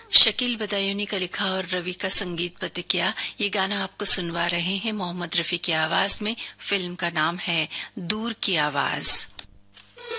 शकील बदायूनी का लिखा और रवि का संगीतबद्ध किया ये गाना आपको सुनवा रहे हैं मोहम्मद रफी की आवाज में। फिल्म का नाम है दूर की आवाज।